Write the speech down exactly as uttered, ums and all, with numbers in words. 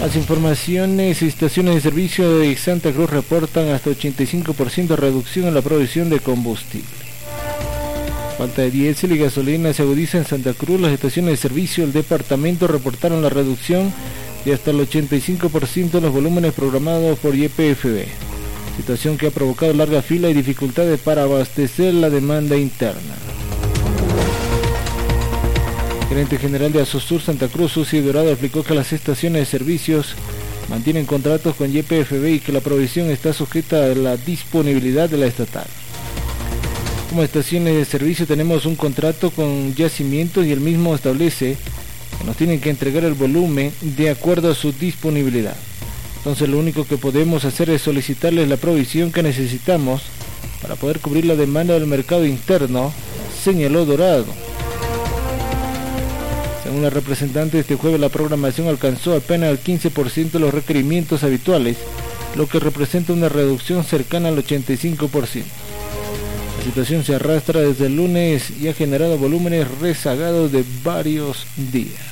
Las informaciones y estaciones de servicio de Santa Cruz reportan hasta ochenta y cinco por ciento de reducción en la provisión de combustible. Falta de diésel y gasolina se agudiza en Santa Cruz. Las estaciones de servicio del departamento reportaron la reducción de hasta el ochenta y cinco por ciento de los volúmenes programados por Y P F B, situación que ha provocado larga fila y dificultades para abastecer la demanda interna. El gerente general de Asosur Santa Cruz, Susi Dorado, explicó que las estaciones de servicios mantienen contratos con Y P F B y que la provisión está sujeta a la disponibilidad de la estatal. Como estaciones de servicio tenemos un contrato con Yacimientos y el mismo establece que nos tienen que entregar el volumen de acuerdo a su disponibilidad. Entonces lo único que podemos hacer es solicitarles la provisión que necesitamos para poder cubrir la demanda del mercado interno, señaló Dorado. Según la representante, este jueves la programación alcanzó apenas el quince por ciento de los requerimientos habituales, lo que representa una reducción cercana al ochenta y cinco por ciento. La situación se arrastra desde el lunes y ha generado volúmenes rezagados de varios días.